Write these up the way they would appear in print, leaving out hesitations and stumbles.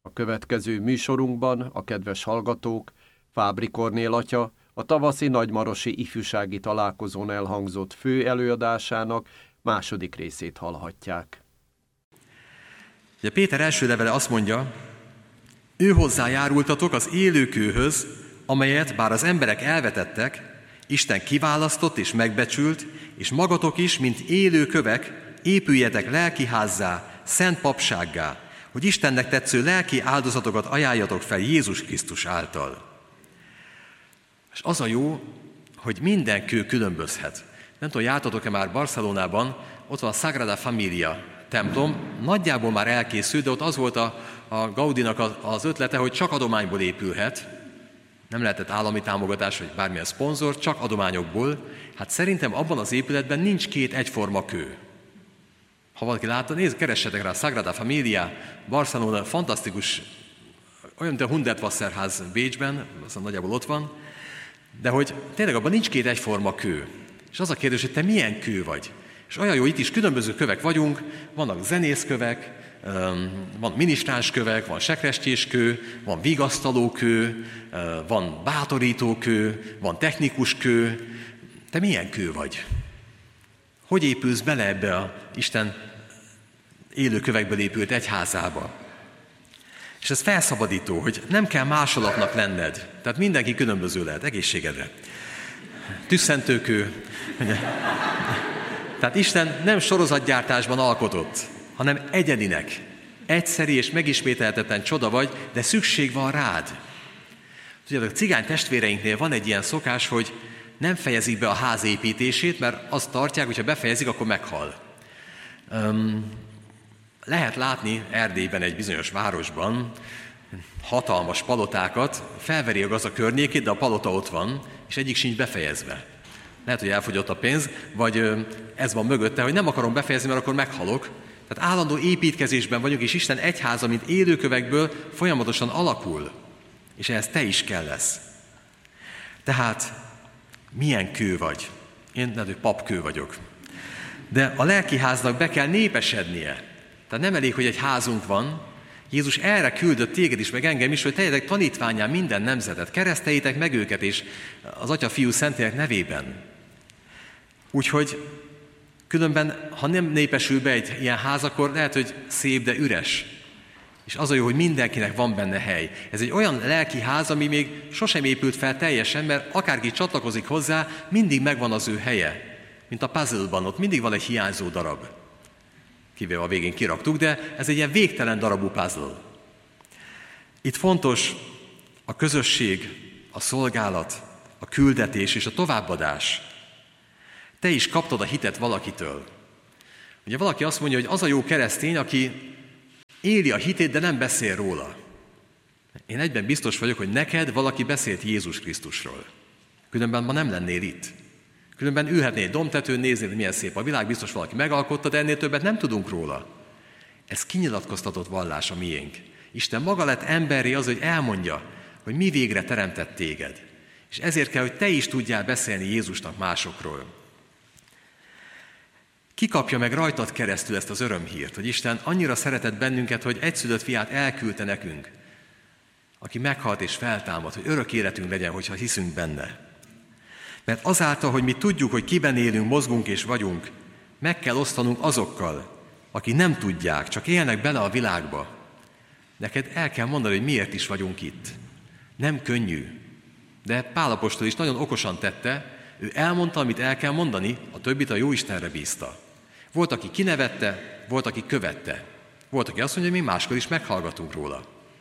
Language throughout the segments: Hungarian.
A következő műsorunkban a kedves hallgatók Fábri Kornél atya a tavaszi nagymarosi ifjúsági találkozón elhangzott fő előadásának második részét hallhatják. Ugye Péter első levele azt mondja, ő hozzájárultatok az élőkőhöz, amelyet bár az emberek elvetettek, Isten kiválasztott és megbecsült, és magatok is, mint élő kövek, épüljetek lelkiházzá, szent papsággá, hogy Istennek tetsző lelki áldozatokat ajánljatok fel Jézus Krisztus által. És az a jó, hogy minden kő különbözhet. Nem tudom, jártatok-e már Barcelonában, ott van a Sagrada Familia templom, nagyjából már elkészült, de ott az volt a Gaudinak az ötlete, hogy csak adományból épülhet, nem lehetett állami támogatás, vagy bármilyen szponzor, csak adományokból. Hát szerintem abban az épületben nincs két egyforma kő. Ha valaki látta, keressetek rá, a Sagrada Familia, Barcelona, fantasztikus, olyan, mint a Hundertwasserház Bécsben, aztán nagyjából ott van, de hogy tényleg abban nincs két egyforma kő. És az a kérdés, hogy te milyen kő vagy? És olyan jó, itt is különböző kövek vagyunk, vannak zenészkövek, van minisztránskövek, van sekrestyéskő, van vigasztalókő, van bátorítókő, van technikuskő. Te milyen kő vagy? Hogy épülsz bele ebbe a Isten élő kövekből épült egyházába? És ez felszabadító, hogy nem kell másolatnak lenned. Tehát mindenki különböző lehet, egészségedre. Tüsszentőkő. Tehát Isten nem sorozatgyártásban alkotott, hanem egyedinek. Egyszeri és megismételhetetlen csoda vagy, de szükség van rád. Tudjátok, a cigány testvéreinknél van egy ilyen szokás, hogy nem fejezik be a ház építését, mert azt tartják, hogy ha befejezik, akkor meghal. Lehet látni Erdélyben, egy bizonyos városban hatalmas palotákat, felveri a gazda környékét, de a palota ott van, és egyik sincs befejezve. Lehet, hogy elfogyott a pénz, vagy ez van mögötte, hogy nem akarom befejezni, mert akkor meghalok. Tehát állandó építkezésben vagyunk, és Isten egyháza, mint élőkövekből folyamatosan alakul. És ehhez te is kell lesz. Tehát milyen kő vagy? Én lehet, hogy papkő vagyok. De a lelkiháznak be kell népesednie. Tehát nem elég, hogy egy házunk van. Jézus erre küldött téged is, meg engem is, hogy tegyetek tanítvánnyá minden nemzetet. Kereszteljétek meg őket, és az Atya, Fiú, Szentlélek nevében. Úgyhogy különben, ha nem népesül be egy ilyen ház, akkor lehet, hogy szép, de üres. És az a jó, hogy mindenkinek van benne hely. Ez egy olyan lelki ház, ami még sosem épült fel teljesen, mert akárki csatlakozik hozzá, mindig megvan az ő helye. Mint a puzzle-ban, ott mindig van egy hiányzó darab. Kivéve a végén kiraktuk, de ez egy ilyen végtelen darabú puzzle. Itt fontos a közösség, a szolgálat, a küldetés és a továbbadás. Te is kaptad a hitet valakitől. Ugye valaki azt mondja, hogy az a jó keresztény, aki éli a hitét, de nem beszél róla. Én egyben biztos vagyok, hogy neked valaki beszélt Jézus Krisztusról. Különben ma nem lennél itt. Különben ülhetnél egy dombtetőn, néznél, milyen szép a világ, biztos valaki megalkotta, de ennél többet nem tudunk róla. Ez kinyilatkoztatott vallás a miénk. Isten maga lett emberré az, hogy elmondja, hogy mi végre teremtett téged. És ezért kell, hogy te is tudjál beszélni Jézusnak másokról. Ki kapja meg rajtad keresztül ezt az örömhírt, hogy Isten annyira szeretett bennünket, hogy egyszülött fiát elküldte nekünk, aki meghalt és feltámad, hogy örök életünk legyen, hogyha hiszünk benne. Mert azáltal, hogy mi tudjuk, hogy kiben élünk, mozgunk és vagyunk, meg kell osztanunk azokkal, akik nem tudják, csak élnek bele a világba. Neked el kell mondani, hogy miért is vagyunk itt. Nem könnyű, de Pál apostol is nagyon okosan tette, ő elmondta, amit el kell mondani, a többit a Jóistenre bízta. Volt, aki kinevette, volt, aki követte. Volt, aki azt mondja, hogy mi máskor is meghallgatunk róla.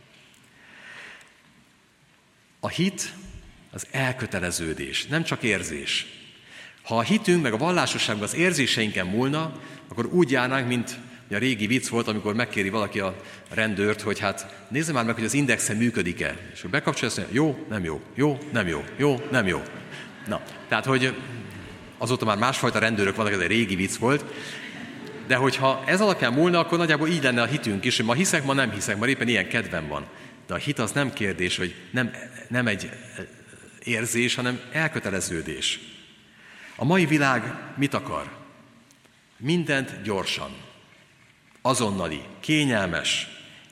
A hit az elköteleződés, nem csak érzés. Ha a hitünk meg a vallásosságunk az érzéseinken múlna, akkor úgy járnánk, mint a régi vicc volt, amikor megkéri valaki a rendőrt, hogy hát nézze már meg, hogy az indexe működik-e. És hogy bekapcsolja, azt mondja, jó, nem jó, jó, nem jó, jó, nem jó. Na, tehát, hogy azóta már másfajta rendőrök vannak, ez egy régi vicc volt, de hogyha ez alapján múlna, akkor nagyjából így lenne a hitünk is, hogy ma hiszek, ma nem hiszek, ma éppen ilyen kedvem van. De a hit az nem kérdés, hogy nem egy érzés, hanem elköteleződés. A mai világ mit akar? Mindent gyorsan, azonnali, kényelmes,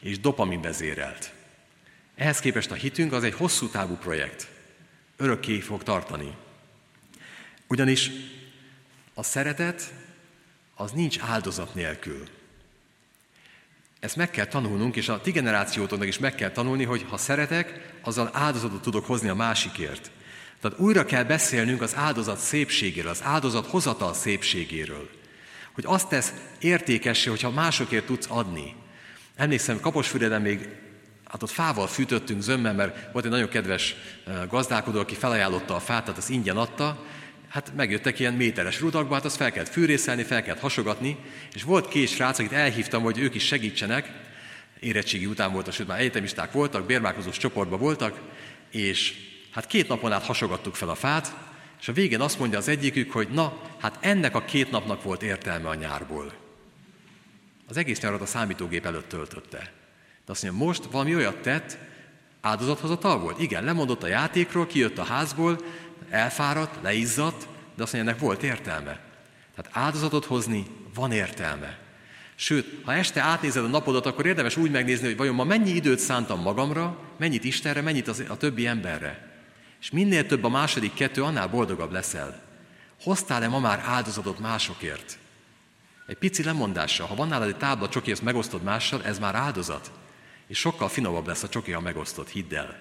és dopamin vezérelt. Ehhez képest a hitünk az egy hosszú távú projekt. Örökké fog tartani. Ugyanis a szeretet az nincs áldozat nélkül. Ezt meg kell tanulnunk, és a ti generációtoknak is meg kell tanulni, hogy ha szeretek, azzal áldozatot tudok hozni a másikért. Tehát újra kell beszélnünk az áldozat szépségéről, az áldozat hozatal szépségéről. Hogy azt tesz értékessé, hogyha másokért tudsz adni. Emlékszem, Kaposfüreden még ott fával fűtöttünk zömmel, mert volt egy nagyon kedves gazdálkodó, aki felajánlotta a fát, tehát az ingyen adta. Hát megjöttek ilyen méteres rudakba, hát azt fel kellett fűrészelni, fel kellett hasogatni, és volt két srác, akit elhívtam, hogy ők is segítsenek, érettségi után voltak, sőt már egyetemisták voltak, bérmálkozós csoportban voltak, és hát 2 napon át hasogattuk fel a fát, és a végén azt mondja az egyikük, hogy na, hát ennek a 2 napnak volt értelme a nyárból. Az egész nyarat a számítógép előtt töltötte. De azt mondja, most valami olyat tett, áldozathozatal volt. Igen, lemondott a játékról, kijött a házból, elfáradt, leizzadt, de azt mondja, ennek volt értelme. Tehát áldozatot hozni van értelme. Sőt, ha este átnézed a napodat, akkor érdemes úgy megnézni, hogy vajon ma mennyi időt szántam magamra, mennyit Istenre, mennyit a többi emberre. És minél több a második 2, annál boldogabb leszel. Hoztál-e ma már áldozatot másokért? Egy pici lemondással, ha van nálad egy tábla csoki, ezt megosztod mással, ez már áldozat. És sokkal finomabb lesz a csoki, ha megosztod, hidd el.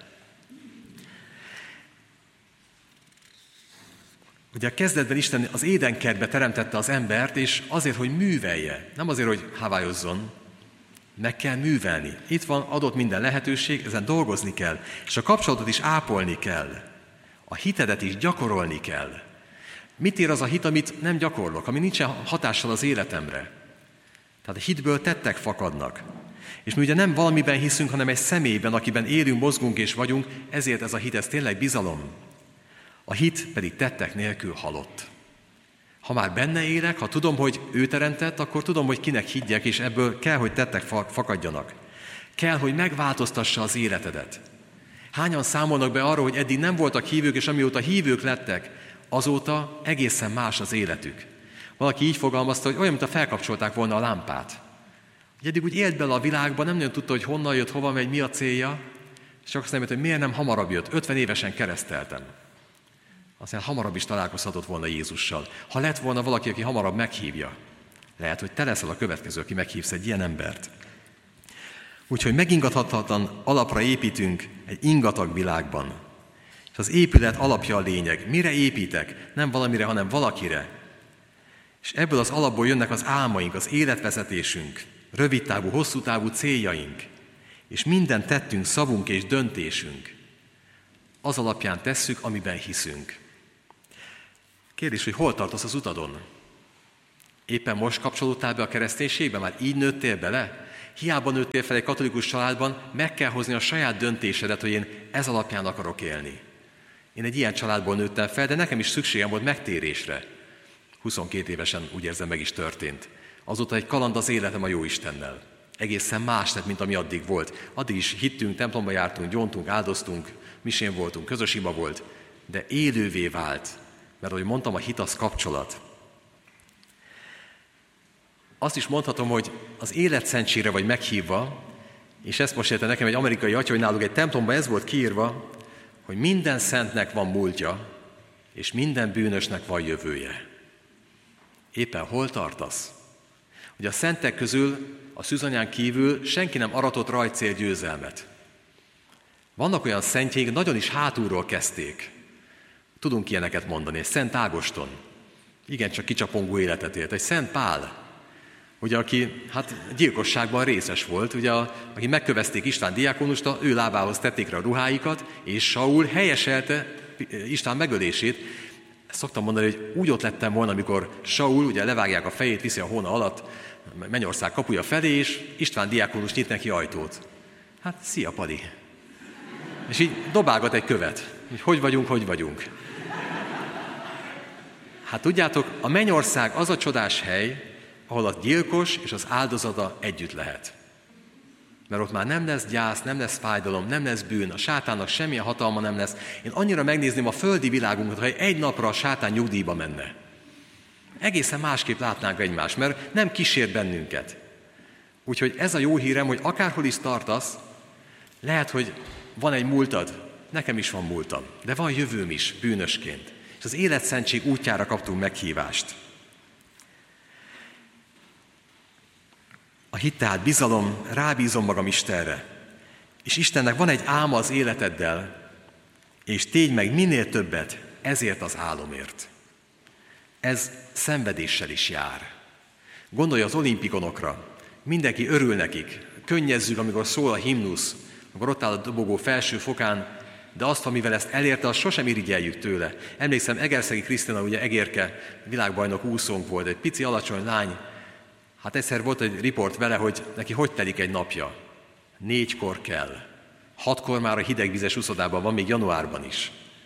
Ugye a kezdetben Isten az édenkertbe teremtette az embert, és azért, hogy művelje, nem azért, hogy havájozzon, meg kell művelni. Itt van adott minden lehetőség, ezen dolgozni kell, és a kapcsolatot is ápolni kell. A hitedet is gyakorolni kell. Mit ér az a hit, amit nem gyakorlok, ami nincsen hatással az életemre? Tehát a hitből tettek fakadnak. És mi ugye nem valamiben hiszünk, hanem egy személyben, akiben élünk, mozgunk és vagyunk, ezért ez a hit, ez tényleg bizalom. A hit pedig tettek nélkül halott. Ha már benne élek, ha tudom, hogy ő teremtett, akkor tudom, hogy kinek higgyek, és ebből kell, hogy tettek fakadjanak. Kell, hogy megváltoztassa az életedet. Hányan számolnak be arról, hogy eddig nem voltak hívők, és amióta hívők lettek, azóta egészen más az életük. Valaki így fogalmazta, hogy olyan, mint a felkapcsolták volna a lámpát. Hogy eddig úgy élt bele a világban, nem nagyon tudta, hogy honnan jött, hova megy, mi a célja, és csak azt mondta, hogy miért nem hamarabb jött. 50 évesen kereszteltem. Aztán hamarabb is találkozhatott volna Jézussal. Ha lett volna valaki, aki hamarabb meghívja, lehet, hogy te leszel a következő, aki meghívsz egy ilyen embert. Úgyhogy megingathatatlan alapra építünk egy ingatag világban. És az épület alapja a lényeg. Mire építek? Nem valamire, hanem valakire. És ebből az alapból jönnek az álmaink, az életvezetésünk, rövidtávú, hosszú távú céljaink, és minden tettünk, szavunk és döntésünk. Az alapján tesszük, amiben hiszünk. Kérdés, hogy hol tartasz az utadon? Éppen most kapcsolódtál be a kereszténységbe? Már így nőttél bele? Hiába nőttél fel egy katolikus családban, meg kell hozni a saját döntésedet, hogy én ez alapján akarok élni. Én egy ilyen családból nőttem fel, de nekem is szükségem volt megtérésre. 22 évesen úgy érzem, meg is történt. Azóta egy kaland az életem a Jóistennel. Egészen más lett, mint ami addig volt. Addig is hittünk, templomba jártunk, gyóntunk, áldoztunk, misén voltunk, közös ima volt, de élővé vált, mert ahogy mondtam, a hit az kapcsolat. Azt is mondhatom, hogy az életszentségre vagy meghívva, és ezt most érte nekem egy amerikai atya, hogy náluk egy templomban ez volt kiírva, hogy minden szentnek van múltja, és minden bűnösnek van jövője. Éppen hol tartasz? Hogy a szentek közül, a szűzanyán kívül senki nem aratott rajtcél győzelmet. Vannak olyan szentjeink, nagyon is hátulról kezdték. Tudunk ilyeneket mondani, egy Szent Ágoston. Igencsak kicsapongó életet élt. Egy Szent Pál, ugye, aki gyilkosságban részes volt, ugye, aki megkövezték István diákonust, ő lábához tették rá a ruháikat, és Saul helyeselte István megölését. Ezt szoktam mondani, hogy úgy ott lettem volna, amikor Saul, ugye levágják a fejét, viszi a hóna alatt, Mennyország kapuja felé, és István diákonus nyit neki ajtót. Hát, szia, Pali! És így dobálgat egy követ. Hogy vagyunk? Hát tudjátok, a Mennyország az a csodás hely, ahol a gyilkos és az áldozata együtt lehet. Mert ott már nem lesz gyász, nem lesz fájdalom, nem lesz bűn, a sátánnak semmilyen hatalma nem lesz. Én annyira megnézném a földi világunkat, ha egy napra a sátán nyugdíjba menne. Egészen másképp látnánk egymást, mert nem kísér bennünket. Úgyhogy ez a jó hírem, hogy akárhol is tartasz, lehet, hogy van egy múltad, nekem is van múltam, de van jövőm is bűnösként. És az életszentség útjára kaptunk meghívást. A hit tehát bizalom, rábízom magam Istenre. És Istennek van egy álma az életeddel, és tégy meg minél többet ezért az álomért. Ez szenvedéssel is jár. Gondolj az olimpikonokra, mindenki örül nekik, könnyezzük, amikor szól a himnusz, amikor ott áll a dobogó felső fokán, de azt, amivel ezt elérte, azt sosem irigyeljük tőle. Emlékszem, Egerszegi Krisztina, ugye Egérke világbajnok úszónk volt, egy pici alacsony lány. Hát egyszer volt egy riport vele, hogy neki hogy telik egy napja. 4-kor kell. 6-kor már a hidegvizes úszodában van, még januárban is.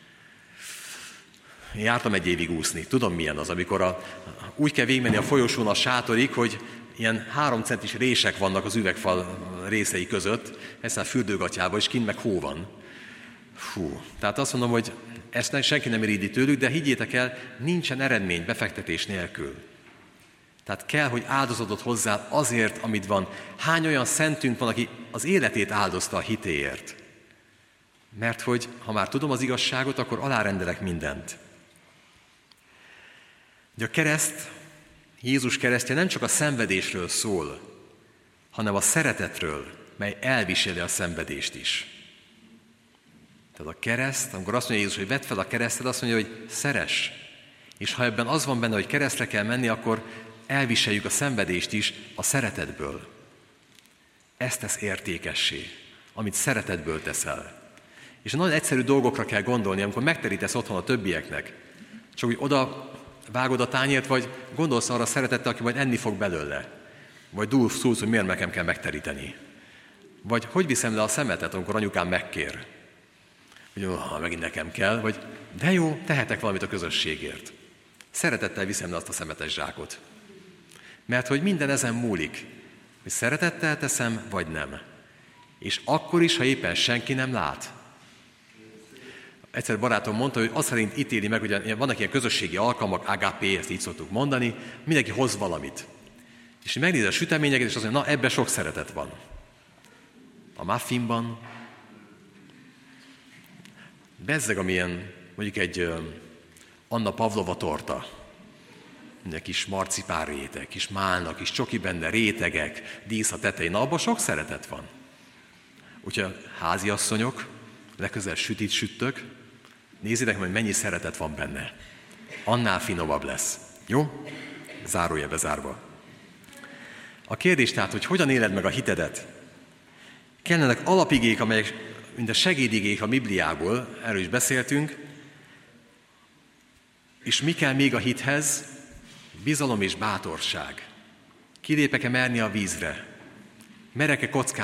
Én jártam egy évig úszni. Tudom, milyen az, amikor úgy kell végigmenni a folyosón a sátorig, hogy ilyen 3 centis rések vannak az üvegfal részei között, ezzel a fürdőgatyában, és kint meg hó van. Fú, tehát azt mondom, hogy ezt senki nem irigyli tőlük, de higgyétek el, nincsen eredmény befektetés nélkül. Tehát kell, hogy áldozatot hozzál azért, amit van. Hány olyan szentünk van, aki az életét áldozta a hitéért? Mert hogy, ha már tudom az igazságot, akkor alárendelek mindent. De a kereszt, Jézus keresztje nem csak a szenvedésről szól, hanem a szeretetről, mely elviseli a szenvedést is. Tehát a kereszt, amikor azt mondja Jézus, hogy vedd fel a keresztet, azt mondja, hogy szeress. És ha ebben az van benne, hogy keresztre kell menni, akkor elviseljük a szenvedést is a szeretetből. Ezt tesz értékessé, amit szeretetből teszel. És nagyon egyszerű dolgokra kell gondolni, amikor megterítesz otthon a többieknek. Csak úgy oda vágod a tányért, vagy gondolsz arra a szeretettel, aki majd enni fog belőle. Vagy szólsz, hogy miért nekem kell megteríteni. Vagy hogy viszem le a szemetet, amikor anyukám megkér. Hogy megint nekem kell, vagy de jó, tehetek valamit a közösségért. Szeretettel viszem le azt a szemetes zsákot. Mert hogy minden ezen múlik, hogy szeretettel teszem, vagy nem. És akkor is, ha éppen senki nem lát. Egyszer barátom mondta, hogy azt szerint ítéli meg, hogy vannak ilyen közösségi alkalmak, AGP, ezt így szoktuk mondani, mindenki hoz valamit. És megnézi a süteményeket, és azt mondja, na ebben sok szeretet van. A muffinban, bezzeg, amilyen mondjuk egy Anna Pavlova torta, minden kis marcipán réteg, kis málna, kis csoki benne, rétegek, dísz a tetején, na abban sok szeretet van. Úgyhogy a háziasszonyok, legközelebb sütit süttök, nézzétek meg, mennyi szeretet van benne. Annál finomabb lesz. Jó? Zárójelbe zárva. A kérdés tehát, hogy hogyan éled meg a hitedet? Kellenek alapigék, amelyek mint a segédigék a Bibliából, erről is beszéltünk, és mi kell még a hithez? Bizalom és bátorság. Kilépek-e merni a vízre? Merek-e kockáztatni?